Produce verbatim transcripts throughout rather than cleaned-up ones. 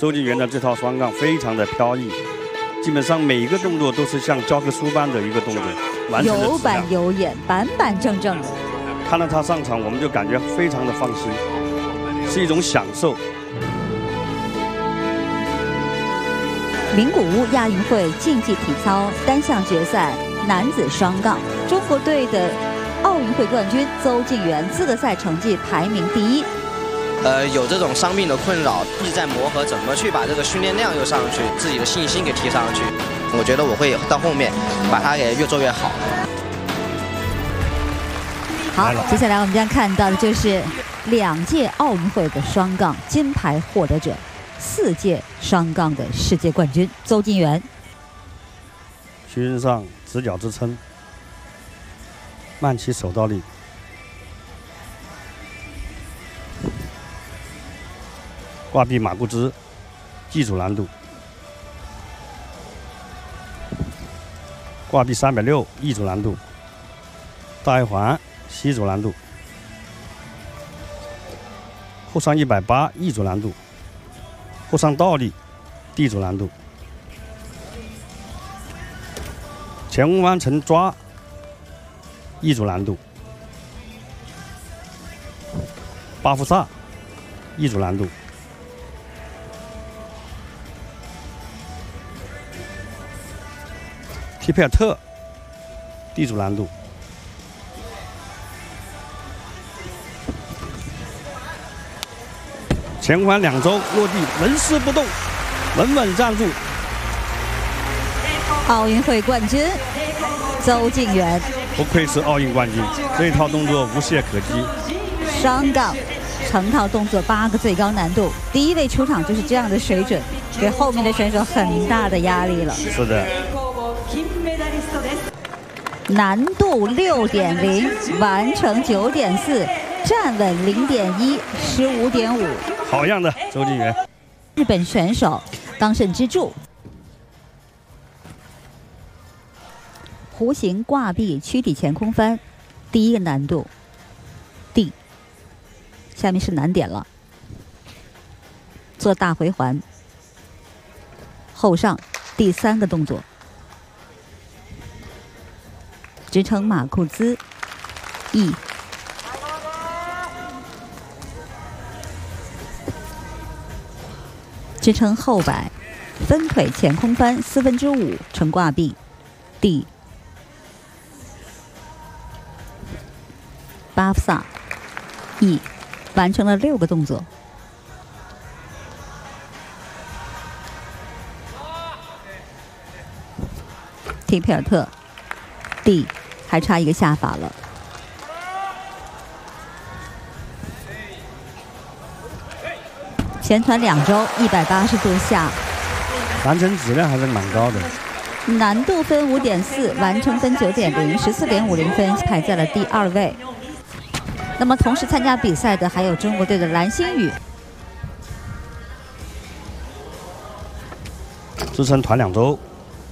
周静源的这套双杠非常的飘逸，基本上每一个动作都是像教科书般的一个动作，完成的有板有眼，板板正正的。 看到他上场，我们就感觉非常的放心，是一种享受。 名古屋亚运会竞技体操单项决赛男子双杠，中国队的奥运会冠军邹静源资格赛成绩排名第一。 呃，有这种伤病的困扰，一直在磨合怎么去把这个训练量又上去，自己的信心给提上去。我觉得我会到后面把它给越做越好。 好，接下来我们将看到的就是两届奥运会的双杠金牌获得者，四届双杠的世界冠军邹静源。 屈身上直角支撑，慢起手倒立。挂臂马步姿，基础难度；挂臂三百六，易组难度；大一环，西组难度；后上一百八，易组难度；后上倒立，地组难度；前空翻成抓，易组难度；巴夫萨，易组难度。提佩尔特，地组难度；前空翻两周落地，纹丝不动，稳稳站住。 奥运会冠军邹静源， 不愧是奥运冠军，这一套动作无懈可击。 双杠成套动作八个最高难度，第一位出场就是这样的水准，给后面的选手很大的压力了。 是的。 难度六点零，完成九点四，站稳零点一，十五点五。 好样的，邹静源！ 日本选手冈慎之助，弧形挂臂躯体前空翻，第一个难度 D， 下面是难点了。做大回环，后上第三个动作。支撑马库兹 E， 支撑后摆，分腿前空翻四分之五成挂臂 D， 巴夫萨 E， 完成了六个动作。提佩尔特 D， 还差一个下法了。前传两周，一百八十度下， 完成质量还是蛮高的。 难度分五点四，完成分九点零，十四点五零分，排在了第二位。那么同时参加比赛的还有中国队的蓝星宇， 支撑团两周，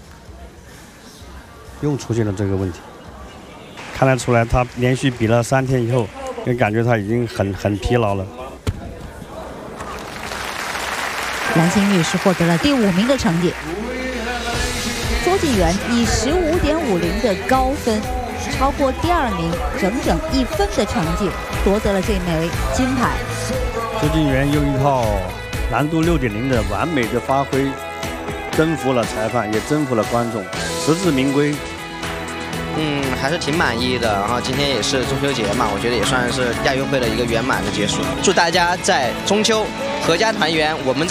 又出现了这个问题。看得出来，他连续比了三天以后，也感觉他已经很很疲劳了。 蓝星宇是获得了第五名的成绩。邹静源以十五点五零的高分，超过第二名整整一分的成绩，夺得了这枚金牌。 邹静源用一套难度六点零的完美的发挥，征服了裁判，也征服了观众，实至名归。 嗯，还是挺满意的。然后今天也是中秋节嘛，我觉得也算是亚运会的一个圆满的结束。祝大家在中秋阖家团圆，我们在。